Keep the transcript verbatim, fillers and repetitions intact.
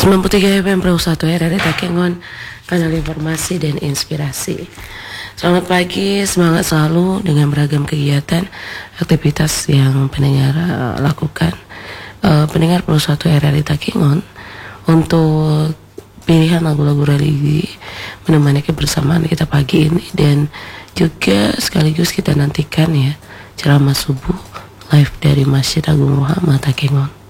sembilan puluh tiga F M Pro satu R R I Takengon, kanal informasi dan inspirasi. Selamat pagi, semangat selalu dengan beragam kegiatan, aktivitas yang pendengar uh, lakukan. Uh, pendengar Pro satu R R I Takengon, untuk pilihan lagu-lagu religi menemani kebersamaan kita pagi ini, dan juga sekaligus kita nantikan ya ceramah subuh live dari Masjid Agung Muhammad Takengon.